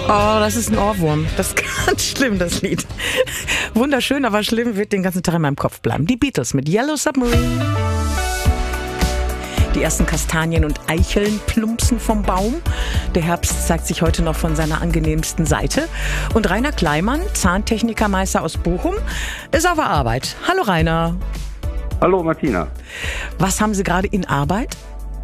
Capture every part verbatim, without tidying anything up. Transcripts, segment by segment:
Oh, das ist ein Ohrwurm. Das ist ganz schlimm, das Lied. Wunderschön, aber schlimm, wird den ganzen Tag in meinem Kopf bleiben. Die Beatles mit Yellow Submarine. Die ersten Kastanien und Eicheln plumpsen vom Baum. Der Herbst zeigt sich heute noch von seiner angenehmsten Seite. Und Rainer Kleimann, Zahntechnikermeister aus Bochum, ist auf der Arbeit. Hallo Rainer. Hallo Martina. Was haben Sie gerade in Arbeit?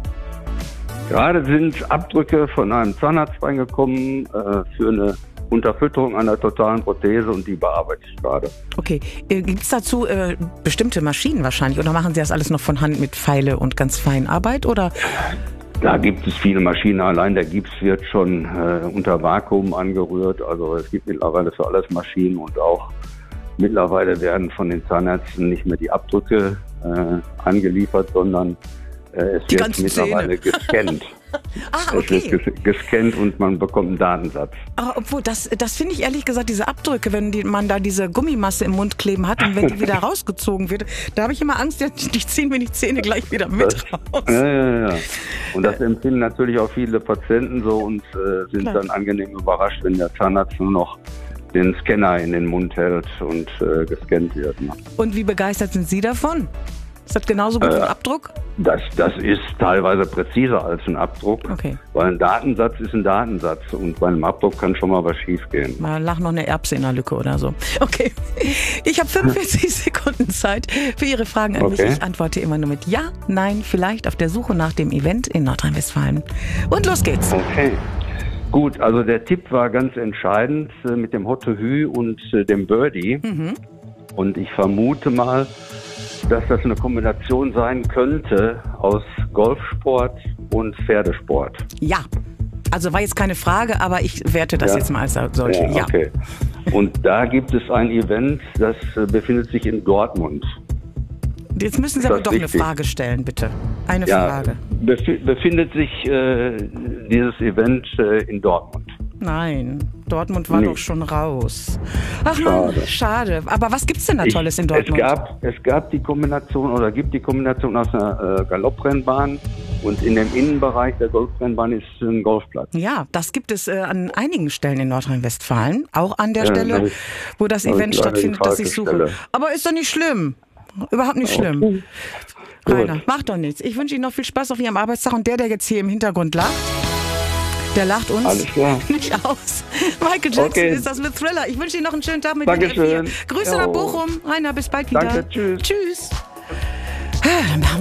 Gerade sind Abdrücke von einem Zahnarzt reingekommen äh, für eine Unterfütterung einer totalen Prothese und die bearbeite ich gerade. Okay, äh, gibt es dazu äh, bestimmte Maschinen wahrscheinlich oder machen Sie das alles noch von Hand mit Pfeile und ganz fein Arbeit oder? Da gibt es viele Maschinen, allein der Gips wird schon äh, unter Vakuum angerührt, also es gibt mittlerweile für alles Maschinen und auch mittlerweile werden von den Zahnärzten nicht mehr die Abdrücke äh, angeliefert, sondern äh, es die wird mittlerweile Zähne. gescannt. Ah, okay. Es wird ges- gescannt und man bekommt einen Datensatz. Ah, obwohl, das, das finde ich ehrlich gesagt, diese Abdrücke, wenn die, man da diese Gummimasse im Mund kleben hat und wenn die wieder rausgezogen wird, da habe ich immer Angst, die, die ziehen mir die Zähne gleich wieder mit Das, raus. Ja, ja, ja. Und das empfinden natürlich auch viele Patienten so und äh, sind Klar. dann angenehm überrascht, wenn der Zahnarzt nur noch den Scanner in den Mund hält und äh, gescannt wird. Ne? Und wie begeistert sind Sie davon? Ist das genauso gut wie ein Abdruck? Das, das ist teilweise präziser als ein Abdruck, Okay. weil ein Datensatz ist ein Datensatz und bei einem Abdruck kann schon mal was schief gehen. Mal lag noch eine Erbse in der Lücke oder so. Okay. Ich habe fünfundvierzig Sekunden Zeit für Ihre Fragen an Okay. mich. Ich antworte immer nur mit Ja, Nein, vielleicht auf der Suche nach dem Event in Nordrhein-Westfalen. Und los geht's. Okay. Gut, also der Tipp war ganz entscheidend äh, mit dem Hotte Hü und äh, dem Birdie. Mhm. Und ich vermute mal, dass das eine Kombination sein könnte aus Golfsport und Pferdesport. Ja. Also war jetzt keine Frage, aber ich werte das Ja. jetzt mal als solche. Ja. Okay. Und da gibt es ein Event, das äh, befindet sich in Dortmund. Jetzt müssen Sie Ist aber das doch eine wichtig? Frage stellen, bitte. Eine Ja, Frage. befi- befindet sich äh, dieses Event äh, in Dortmund. Nein, Dortmund war Nee. doch schon raus. Ach Schade. man, schade. Aber was gibt's denn da Ich- Tolles in Dortmund? Es gab, es gab die Kombination oder gibt die Kombination aus einer äh, Galopprennbahn und in dem Innenbereich der Golfrennbahn ist ein Golfplatz. Ja, das gibt es äh, an einigen Stellen in Nordrhein-Westfalen. Auch an der Ja, Stelle, hab ich- wo das hab ich Event leider die stattfindet, das ich falsche suche. Stelle. Aber ist doch nicht schlimm. Überhaupt nicht schlimm. Okay. Rainer, Gut. macht doch nichts. Ich wünsche Ihnen noch viel Spaß auf Ihrem Arbeitstag. Und der, der jetzt hier im Hintergrund lacht, der lacht uns Alles klar. nicht aus. Michael Jackson Okay. ist das mit Thriller. Ich wünsche Ihnen noch einen schönen Tag mit Dankeschön. W D R vier. Grüße Jo. nach Bochum. Rainer, bis bald wieder. Danke, tschüss. Tschüss. Ah, dann machen